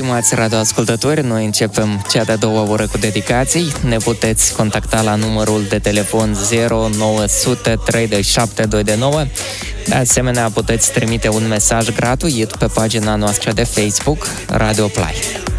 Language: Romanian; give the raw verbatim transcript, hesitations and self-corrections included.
stimați radioascultători, noi începem cea de-a doua oră cu dedicații. Ne puteți contacta la numărul de telefon zero nouă zero zero trei șapte doi nouă. De asemenea, puteți trimite un mesaj gratuit pe pagina noastră de Facebook, Radio Play.